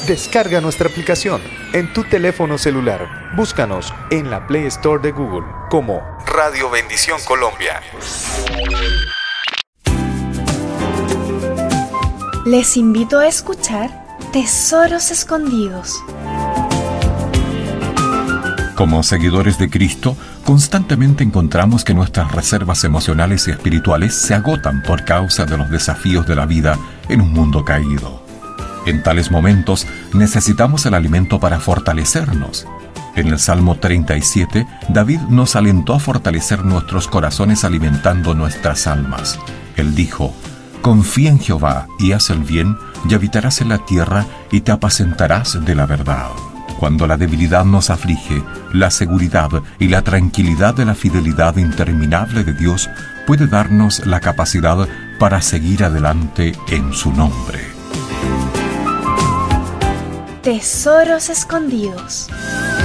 Descarga nuestra aplicación en tu teléfono celular. Búscanos en la Play Store de Google como Radio Bendición Colombia. Les invito a escuchar Tesoros Escondidos. Como seguidores de Cristo, constantemente encontramos que nuestras reservas emocionales y espirituales se agotan por causa de los desafíos de la vida en un mundo caído. En tales momentos necesitamos el alimento para fortalecernos. En el Salmo 37, David nos alentó a fortalecer nuestros corazones alimentando nuestras almas. Él dijo: confía en Jehová y haz el bien, y habitarás en la tierra y te apacentarás de la verdad. Cuando la debilidad nos aflige, la seguridad y la tranquilidad de la fidelidad interminable de Dios puede darnos la capacidad para seguir adelante en su nombre. Tesoros Escondidos.